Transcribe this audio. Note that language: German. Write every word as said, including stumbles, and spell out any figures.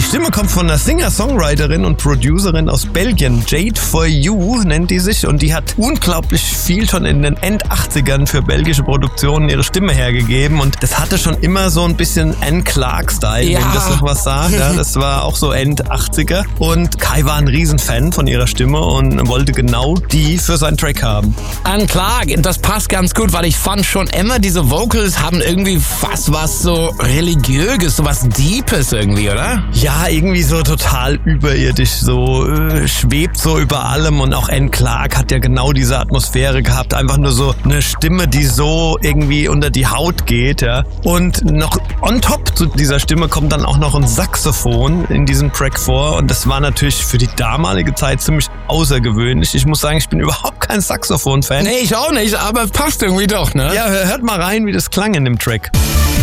Stimme kommt von einer Singer-Songwriterin und Producerin aus Belgien. Jade For You nennt die sich und die hat unglaublich viel schon in den End-achtzigern für belgische Produktionen ihre Stimme hergegeben und das hatte schon immer so ein bisschen Anne Clark-Style, Ja. wenn das noch was sagt. Ja, das war auch so End-achtziger und Kai war ein Riesenfan von ihrer Stimme und wollte genau die für seinen Track haben. Anne Clark, das passt ganz gut, weil ich fand schon immer, diese Vocals haben irgendwie fast was so Religiöses, so was Deepes irgendwie, oder? Ja, irgendwie so total überirdisch, so äh, schwebt so über allem und auch Anne Clark hat ja genau diese Atmosphäre gehabt, einfach nur so eine Stimme, die so irgendwie unter die Haut geht, ja. Und noch on top zu dieser Stimme kommt dann auch noch ein Saxophon in diesem Track vor und das war natürlich für die damalige Zeit ziemlich außergewöhnlich. Ich muss sagen, ich bin überhaupt kein Saxophon-Fan. Nee, ich auch nicht, aber passt irgendwie doch, ne? Ja, hört mal rein, wie das klang in dem Track.